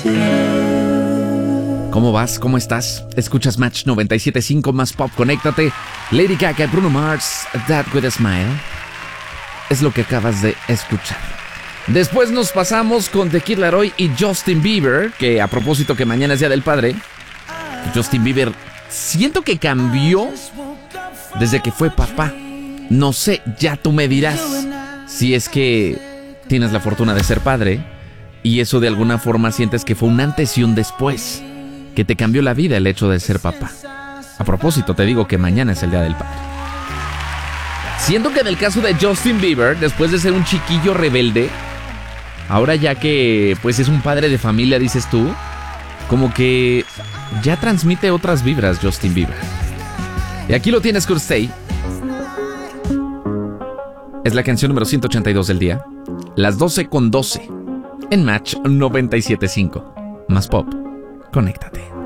¿Cómo vas? ¿Cómo estás? Escuchas Match 97.5 más pop. Conéctate. Lady Gaga, Bruno Mars, That With A Smile. Es lo que acabas de escuchar. Después nos pasamos con The Kid Laroi y Justin Bieber, que a propósito que mañana es Día del Padre, Justin Bieber siento que cambió desde que fue papá. No sé, ya tú me dirás si es que tienes la fortuna de ser padre y eso de alguna forma sientes que fue un antes y un después, que te cambió la vida el hecho de ser papá. A propósito, te digo que mañana es el Día del Padre. Siento que en el caso de Justin Bieber, después de ser un chiquillo rebelde, ahora ya que pues es un padre de familia, dices tú, como que ya transmite otras vibras Justin Bieber. Y aquí lo tienes, Could Stay. Es la canción número 182 del día. Las 12:12 en Match 97.5. Más pop. Conéctate.